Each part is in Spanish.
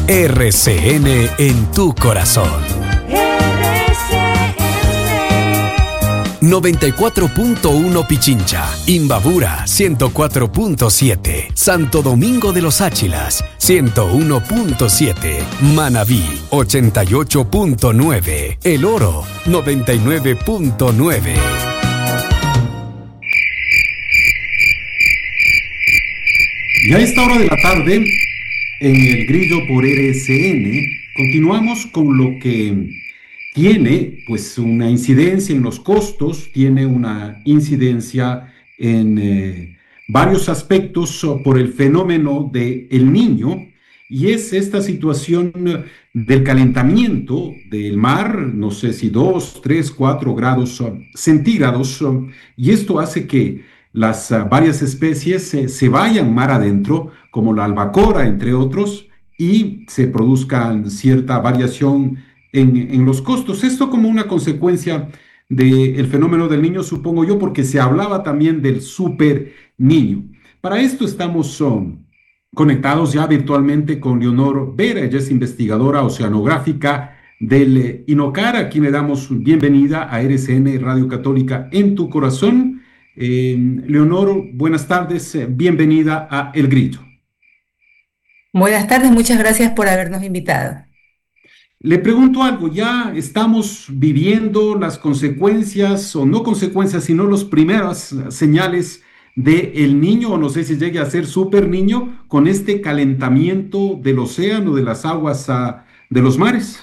RCN en tu corazón. RCN 94.1 Pichincha, Imbabura 104.7, Santo Domingo de los Áchilas 101.7, Manabí 88.9, El Oro 99.9. Y a esta hora de la tarde, en El Grillo por RCN, continuamos con lo que tiene pues una incidencia en los costos, tiene una incidencia en varios aspectos por el fenómeno del Niño, y es esta situación del calentamiento del mar, no sé si 2, 3, 4 grados centígrados, y esto hace que las varias especies se vayan mar adentro, como la albacora, entre otros, y se produzca cierta variación en los costos. Esto como una consecuencia del fenómeno del Niño, supongo yo, porque se hablaba también del super niño. Para esto estamos conectados ya virtualmente con Leonor Vera. Ella es investigadora oceanográfica del INOCAR, a quien le damos bienvenida a RCN Radio Católica en tu corazón. Leonor, buenas tardes, bienvenida a El Grillo. Buenas tardes, muchas gracias por habernos invitado. Le pregunto algo, ¿ya estamos viviendo las consecuencias, o no consecuencias, sino las primeras señales del Niño, o no sé si llegue a ser super niño, con este calentamiento del océano, de las aguas de los mares?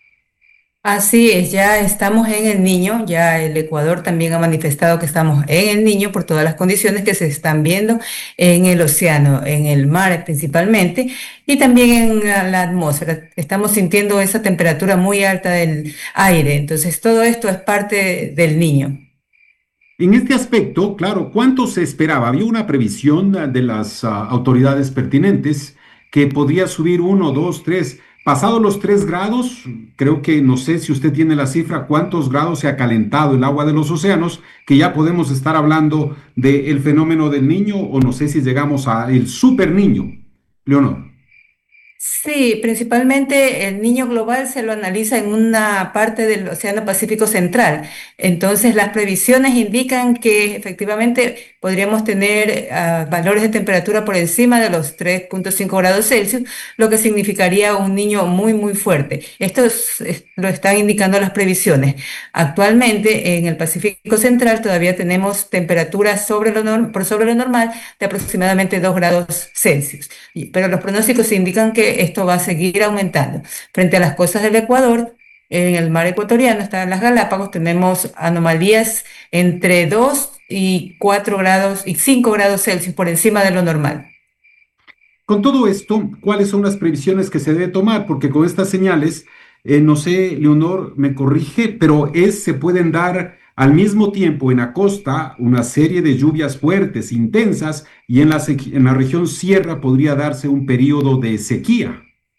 Así es, ya estamos en el Niño, ya el Ecuador también ha manifestado que estamos en el Niño por todas las condiciones que se están viendo en el océano, en el mar principalmente, y también en la atmósfera. Estamos sintiendo esa temperatura muy alta del aire, entonces todo esto es parte del Niño. En este aspecto, claro, ¿cuánto se esperaba? Había una previsión de las autoridades pertinentes que podría subir 1, 2, 3. Pasados los 3 grados, creo que no sé si usted tiene la cifra, cuántos grados se ha calentado el agua de los océanos, que ya podemos estar hablando del fenómeno del Niño, o no sé si llegamos al super niño. Leonor. Sí, principalmente el Niño global se lo analiza en una parte del Océano Pacífico Central. Entonces, las previsiones indican que efectivamente podríamos tener valores de temperatura por encima de los 3.5 grados Celsius, lo que significaría un Niño muy, muy fuerte. Esto lo están indicando las previsiones. Actualmente, en el Pacífico Central todavía tenemos temperaturas por sobre lo normal de aproximadamente 2 grados Celsius. Pero los pronósticos indican que esto va a seguir aumentando. Frente a las costas del Ecuador, en el mar ecuatoriano, están las Galápagos, tenemos anomalías entre 2 y 4 grados y 5 grados Celsius por encima de lo normal. Con todo esto, ¿cuáles son las previsiones que se debe tomar? Porque con estas señales, no sé, Leonor me corrige, pero se pueden dar al mismo tiempo en la costa una serie de lluvias fuertes, intensas, y en la región sierra podría darse un periodo de sequía.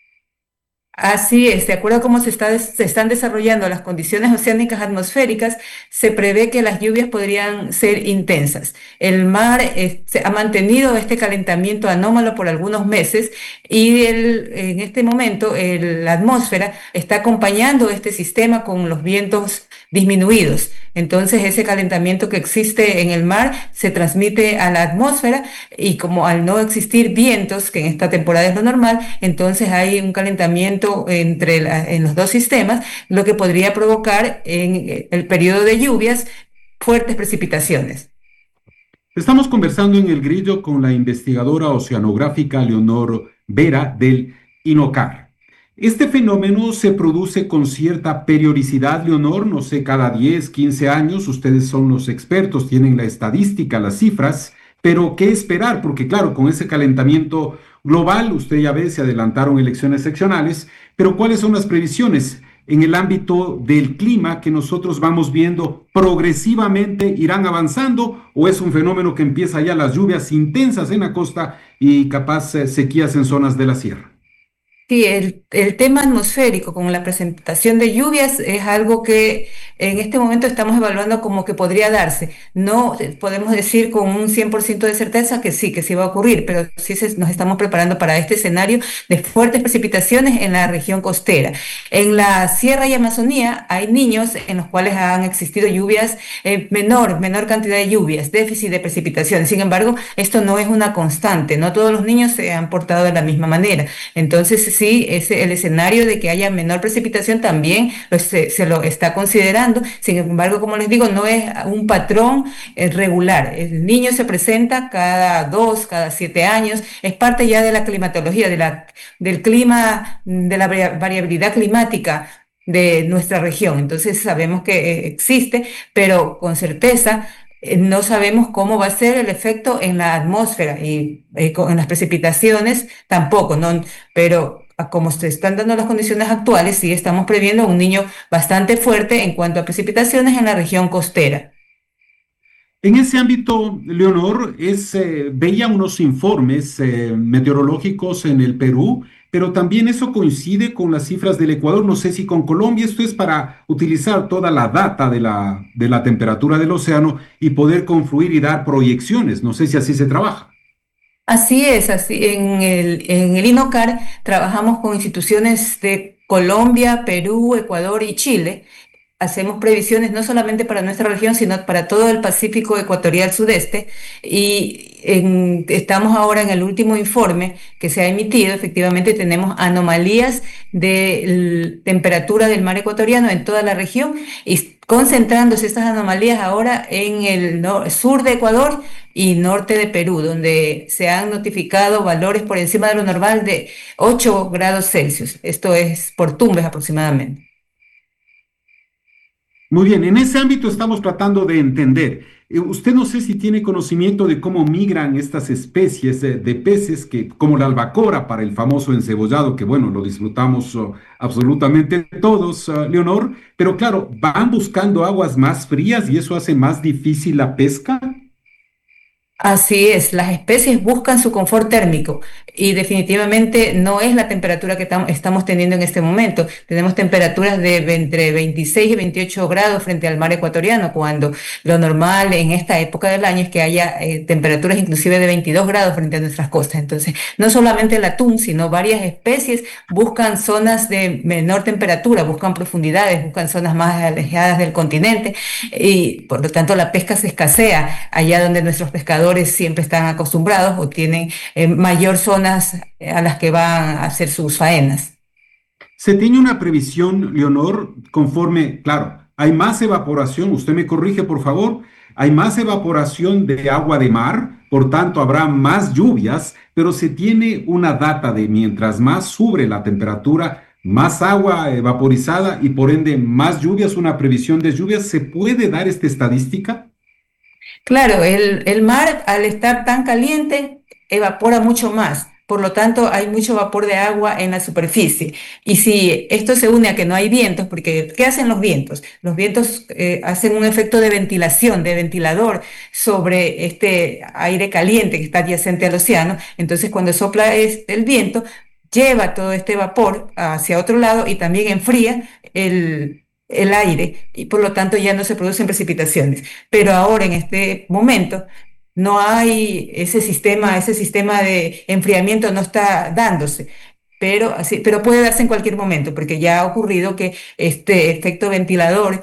Así es, de acuerdo a cómo se están desarrollando las condiciones oceánicas atmosféricas, se prevé que las lluvias podrían ser intensas. El mar ha mantenido este calentamiento anómalo por algunos meses y en este momento la atmósfera está acompañando este sistema con los vientos disminuidos. Entonces ese calentamiento que existe en el mar se transmite a la atmósfera, y como al no existir vientos, que en esta temporada es lo normal, entonces hay un calentamiento en los dos sistemas, lo que podría provocar en el periodo de lluvias fuertes precipitaciones. Estamos conversando en El Grillo con la investigadora oceanográfica Leonor Vera del INOCAR. Este fenómeno se produce con cierta periodicidad, Leonor, no sé, cada 10, 15 años. Ustedes son los expertos, tienen la estadística, las cifras, pero ¿qué esperar? Porque claro, con ese calentamiento global, usted ya ve, se adelantaron elecciones seccionales, pero ¿cuáles son las previsiones en el ámbito del clima que nosotros vamos viendo progresivamente irán avanzando, o es un fenómeno que empieza ya las lluvias intensas en la costa y capaz sequías en zonas de la sierra? Sí, el tema atmosférico con la presentación de lluvias es algo que en este momento estamos evaluando como que podría darse. No podemos decir con un 100% de certeza que sí va a ocurrir, pero sí nos estamos preparando para este escenario de fuertes precipitaciones en la región costera. En la Sierra y Amazonía hay niños en los cuales han existido lluvias, menor cantidad de lluvias, déficit de precipitación. Sin embargo, esto no es una constante, no todos los niños se han portado de la misma manera. Entonces, sí, el escenario de que haya menor precipitación también se lo está considerando. Sin embargo, como les digo, no es un patrón regular. El niño se presenta cada 7 años. Es parte ya de la climatología, del clima, de la variabilidad climática de nuestra región. Entonces sabemos que existe, pero con certeza no sabemos cómo va a ser el efecto en la atmósfera y en las precipitaciones tampoco, ¿no? Pero como se están dando las condiciones actuales, sí estamos previendo un niño bastante fuerte en cuanto a precipitaciones en la región costera. En ese ámbito, Leonor, veía unos informes meteorológicos en el Perú, pero también eso coincide con las cifras del Ecuador. No sé si con Colombia esto es para utilizar toda la data de la temperatura del océano y poder confluir y dar proyecciones. No sé si así se trabaja. Así es, así en el INOCAR trabajamos con instituciones de Colombia, Perú, Ecuador y Chile. Hacemos previsiones no solamente para nuestra región, sino para todo el Pacífico ecuatorial sudeste. Y estamos ahora en el último informe que se ha emitido. Efectivamente, tenemos anomalías de temperatura del mar ecuatoriano en toda la región y concentrándose estas anomalías ahora en el sur de Ecuador y norte de Perú, donde se han notificado valores por encima de lo normal de 8 grados Celsius. Esto es por Tumbes aproximadamente. Muy bien, en ese ámbito estamos tratando de entender. Usted no sé si tiene conocimiento de cómo migran estas especies de peces, como la albacora para el famoso encebollado, que bueno, lo disfrutamos absolutamente todos, Leonor, pero claro, van buscando aguas más frías y eso hace más difícil la pesca. Así es, las especies buscan su confort térmico y definitivamente no es la temperatura que estamos teniendo en este momento. Tenemos temperaturas de entre 26 y 28 grados frente al mar ecuatoriano, cuando lo normal en esta época del año es que haya temperaturas inclusive de 22 grados frente a nuestras costas. Entonces, no solamente el atún, sino varias especies buscan zonas de menor temperatura, buscan profundidades, buscan zonas más alejadas del continente y por lo tanto la pesca se escasea allá donde nuestros pescadores siempre están acostumbrados o tienen mayor zonas a las que van a hacer sus faenas. Se tiene una previsión, Leonor, conforme, claro, hay más evaporación, usted me corrige por favor, hay más evaporación de agua de mar, por tanto habrá más lluvias, pero se tiene una data de mientras más sube la temperatura, más agua vaporizada y por ende más lluvias, una previsión de lluvias. ¿Se puede dar esta estadística? Claro, el mar al estar tan caliente evapora mucho más. Por lo tanto, hay mucho vapor de agua en la superficie. Y si esto se une a que no hay vientos, porque ¿qué hacen los vientos? Los vientos hacen un efecto de ventilación, de ventilador sobre este aire caliente que está adyacente al océano. Entonces, cuando sopla el viento, lleva todo este vapor hacia otro lado y también enfría el aire y por lo tanto ya no se producen precipitaciones. Pero ahora en este momento no hay ese sistema de enfriamiento no está dándose. Pero puede darse en cualquier momento, porque ya ha ocurrido que este efecto ventilador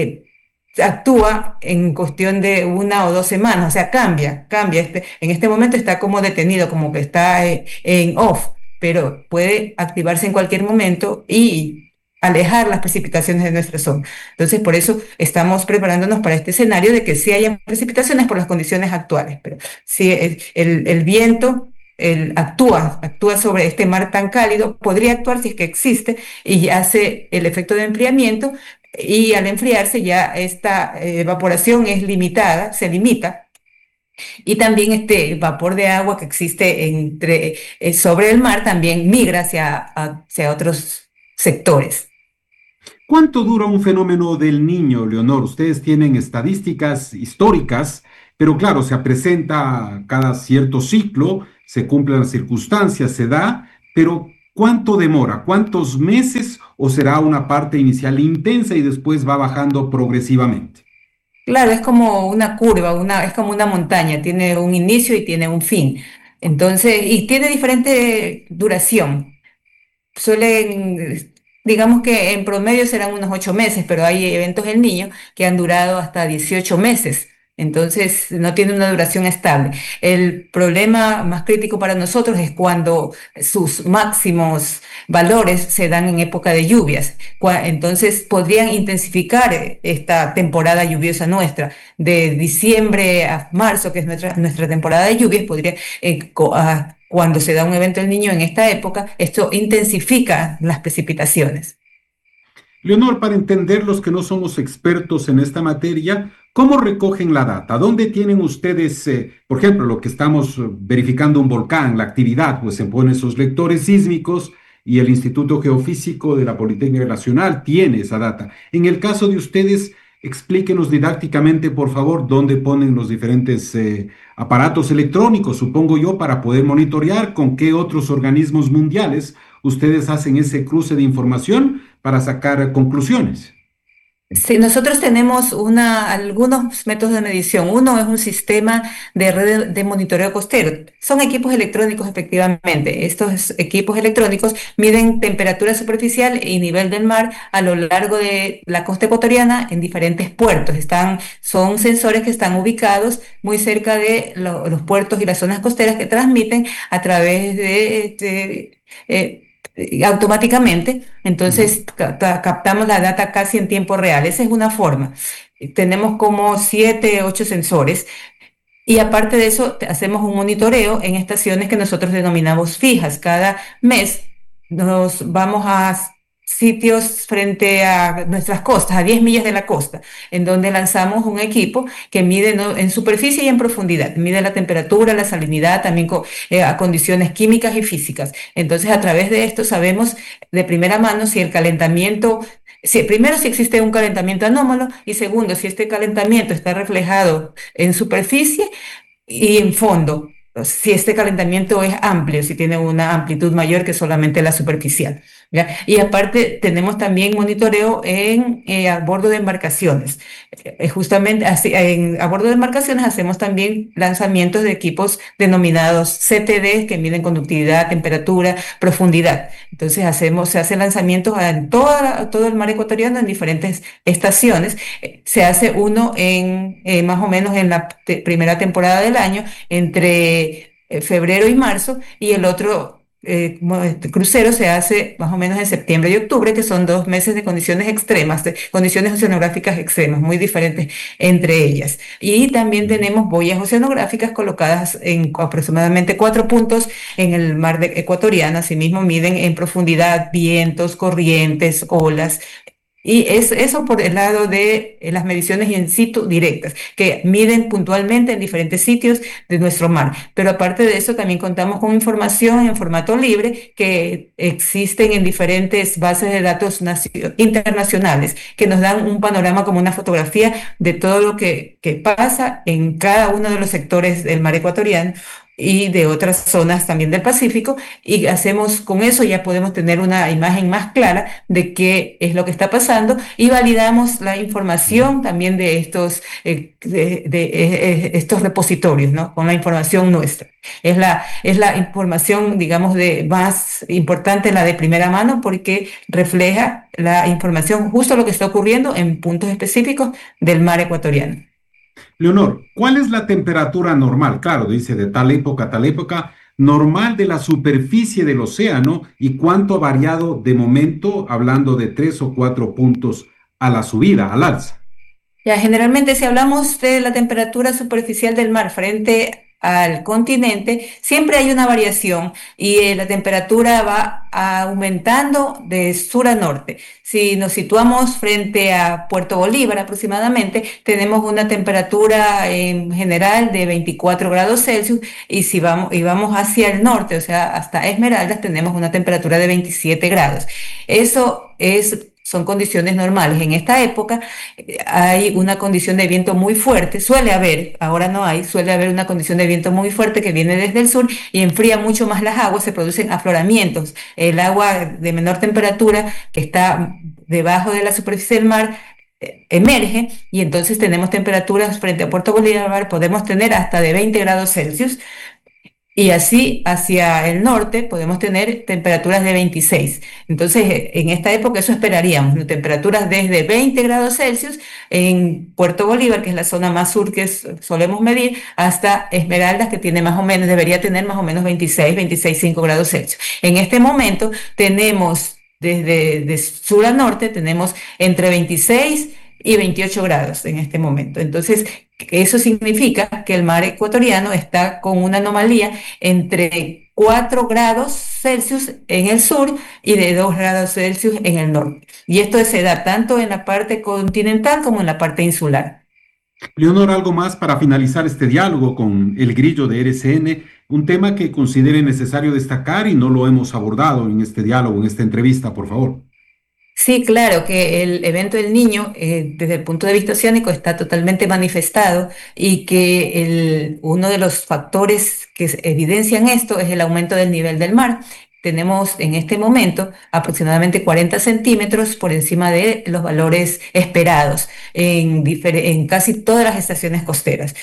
actúa en cuestión de 1 o 2 semanas, o sea, cambia. En este momento está como detenido, como que está en off, pero puede activarse en cualquier momento y alejar las precipitaciones de nuestra zona. Entonces, por eso estamos preparándonos para este escenario de que sí hayan precipitaciones por las condiciones actuales, pero si el viento actúa sobre este mar tan cálido, podría actuar si es que existe y hace el efecto de enfriamiento y al enfriarse ya esta evaporación es limitada, se limita. Y también este vapor de agua que existe sobre el mar también migra hacia otros sectores. ¿Cuánto dura un fenómeno del Niño, Leonor? Ustedes tienen estadísticas históricas, pero claro, se presenta cada cierto ciclo, se cumplen las circunstancias, se da, pero ¿Cuánto demora? ¿Cuántos meses? ¿O será una parte inicial intensa y después va bajando progresivamente? Claro, es como una curva, es como una montaña, tiene un inicio y tiene un fin. Entonces, y tiene diferente duración. Suelen, digamos que en promedio serán unos 8 meses, pero hay eventos del niño que han durado hasta 18 meses. Entonces, no tiene una duración estable. El problema más crítico para nosotros es cuando sus máximos valores se dan en época de lluvias. Entonces, podrían intensificar esta temporada lluviosa nuestra. De diciembre a marzo, que es nuestra temporada de lluvias, cuando se da un evento del niño en esta época, esto intensifica las precipitaciones. Leonor, para entender los que no somos expertos en esta materia, ¿cómo recogen la data? ¿Dónde tienen ustedes, por ejemplo, lo que estamos verificando un volcán, la actividad, pues se ponen esos lectores sísmicos y el Instituto Geofísico de la Politécnica Nacional tiene esa data? En el caso de ustedes, explíquenos didácticamente, por favor, dónde ponen los diferentes aparatos electrónicos, supongo yo, para poder monitorear con qué otros organismos mundiales ustedes hacen ese cruce de información para sacar conclusiones. Sí, nosotros tenemos algunos métodos de medición. Uno es un sistema de red de monitoreo costero. Son equipos electrónicos, efectivamente. Estos equipos electrónicos miden temperatura superficial y nivel del mar a lo largo de la costa ecuatoriana en diferentes puertos. Son sensores que están ubicados muy cerca de los puertos y las zonas costeras que transmiten a través automáticamente. Ujú. Entonces captamos la data casi en tiempo real. Esa es una forma. Tenemos como 7, 8 sensores y aparte de eso hacemos un monitoreo en estaciones que nosotros denominamos fijas. Cada mes nos vamos a sitios frente a nuestras costas, a 10 millas de la costa, en donde lanzamos un equipo que mide, ¿no?, en superficie y en profundidad, mide la temperatura, la salinidad, también a condiciones químicas y físicas. Entonces, a través de esto sabemos de primera mano si el calentamiento, primero si existe un calentamiento anómalo y segundo si este calentamiento está reflejado en superficie y en fondo, si este calentamiento es amplio, si tiene una amplitud mayor que solamente la superficial, ¿ya? Y aparte tenemos también monitoreo a bordo de embarcaciones. Justamente así, a bordo de embarcaciones hacemos también lanzamientos de equipos denominados CTD, que miden conductividad, temperatura, profundidad. Entonces se hacen lanzamientos en todo el mar ecuatoriano en diferentes estaciones. Se hace uno más o menos en la primera temporada del año, entre febrero y marzo, y el otro crucero se hace más o menos en septiembre y octubre, que son 2 meses de condiciones extremas, de condiciones oceanográficas extremas, muy diferentes entre ellas. Y también tenemos boyas oceanográficas colocadas en aproximadamente 4 puntos en el mar ecuatoriano. Asimismo, miden en profundidad vientos, corrientes, olas. Y eso por el lado de las mediciones in situ directas, que miden puntualmente en diferentes sitios de nuestro mar. Pero aparte de eso, también contamos con información en formato libre que existen en diferentes bases de datos internacionales, que nos dan un panorama como una fotografía de todo lo que pasa en cada uno de los sectores del mar ecuatoriano y de otras zonas también del Pacífico, y hacemos con eso ya podemos tener una imagen más clara de qué es lo que está pasando y validamos la información también de estos repositorios, ¿no? Con la información nuestra. Es la información, digamos, más importante, la de primera mano, porque refleja la información, justo lo que está ocurriendo en puntos específicos del mar ecuatoriano. Leonor, ¿cuál es la temperatura normal? Claro, dice de tal época, normal de la superficie del océano y cuánto ha variado de momento, hablando de 3 o 4 puntos a la subida, al alza. Ya, generalmente si hablamos de la temperatura superficial del mar frente al continente, siempre hay una variación y la temperatura va aumentando de sur a norte. Si nos situamos frente a Puerto Bolívar aproximadamente, tenemos una temperatura en general de 24 grados Celsius, y vamos hacia el norte, o sea, hasta Esmeraldas, tenemos una temperatura de 27 grados. Eso es son condiciones normales. En esta época hay una condición de viento muy fuerte, suele haber, ahora no hay, suele haber una condición de viento muy fuerte que viene desde el sur y enfría mucho más las aguas, se producen afloramientos. El agua de menor temperatura que está debajo de la superficie del mar emerge y entonces tenemos temperaturas frente a Puerto Bolívar, podemos tener hasta de 20 grados Celsius. Y así hacia el norte podemos tener temperaturas de 26. Entonces, en esta época eso esperaríamos, ¿no? Temperaturas desde 20 grados Celsius en Puerto Bolívar, que es la zona más sur que solemos medir, hasta Esmeraldas, que tiene más o menos, debería tener más o menos 26, 26,5 grados Celsius. En este momento tenemos, desde de sur a norte, tenemos entre 26 y 28 grados en este momento. Entonces, eso significa que el mar ecuatoriano está con una anomalía entre 4 grados Celsius en el sur y de 2 grados Celsius en el norte. Y esto se da tanto en la parte continental como en la parte insular. Leonor, algo más para finalizar este diálogo con el Grillo de RCN, un tema que considere necesario destacar y no lo hemos abordado en este diálogo, en esta entrevista, por favor. Sí, claro que el evento del Niño, desde el punto de vista oceánico, está totalmente manifestado y que uno de los factores que evidencian esto es el aumento del nivel del mar. Tenemos en este momento aproximadamente 40 centímetros por encima de los valores esperados en casi todas las estaciones costeras.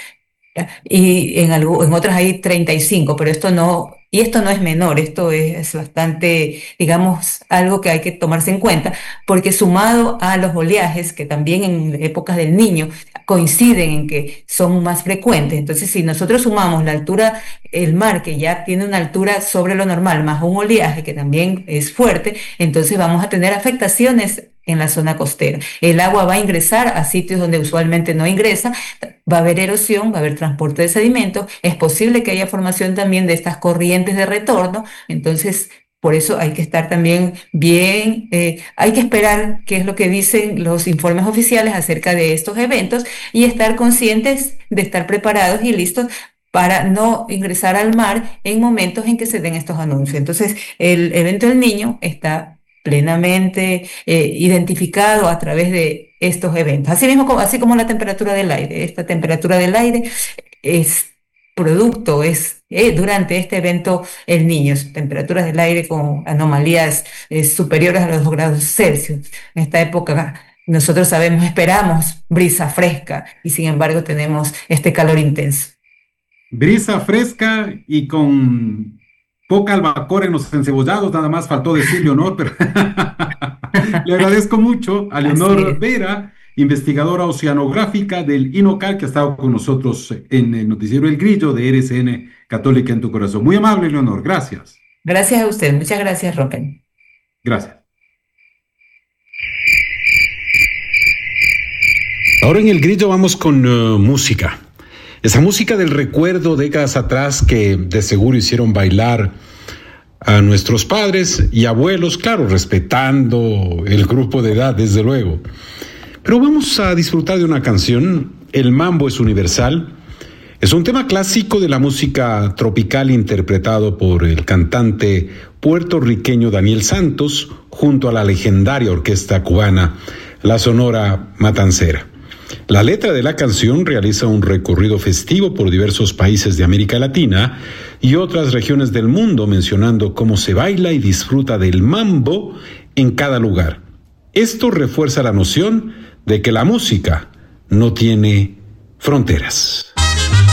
Y en otras hay 35, pero esto no es menor, esto es bastante, digamos, algo que hay que tomarse en cuenta, porque sumado a los oleajes, que también en épocas del Niño coinciden en que son más frecuentes, entonces si nosotros sumamos la altura, el mar que ya tiene una altura sobre lo normal, más un oleaje que también es fuerte, entonces vamos a tener afectaciones en la zona costera. El agua va a ingresar a sitios donde usualmente no ingresa, va a haber erosión, va a haber transporte de sedimentos, es posible que haya formación también de estas corrientes de retorno, entonces por eso hay que estar también bien, hay que esperar qué es lo que dicen los informes oficiales acerca de estos eventos y estar conscientes de estar preparados y listos para no ingresar al mar en momentos en que se den estos anuncios. Entonces, el evento del Niño está plenamente identificado a través de estos eventos. Así como la temperatura del aire. Esta temperatura del aire es producto, durante este evento el Niño, temperaturas del aire con anomalías superiores a los 2 grados Celsius. En esta época nosotros esperamos brisa fresca y sin embargo tenemos este calor intenso. Brisa fresca y con poca albacora en los encebollados, nada más faltó decir Leonor, pero le agradezco mucho a Leonor Vera, investigadora oceanográfica del INOCAL, que ha estado con nosotros en el noticiero El Grillo de RCN Católica en tu Corazón. Muy amable, Leonor, gracias. Gracias a usted, muchas gracias, Ropen. Gracias. Ahora en El Grillo vamos con música. Esa música del recuerdo, décadas atrás, que de seguro hicieron bailar a nuestros padres y abuelos, claro, respetando el grupo de edad, desde luego. Pero vamos a disfrutar de una canción, El Mambo es Universal. Es un tema clásico de la música tropical interpretado por el cantante puertorriqueño Daniel Santos junto a la legendaria orquesta cubana, la Sonora Matancera. La letra de la canción realiza un recorrido festivo por diversos países de América Latina y otras regiones del mundo, mencionando cómo se baila y disfruta del mambo en cada lugar. Esto refuerza la noción de que la música no tiene fronteras.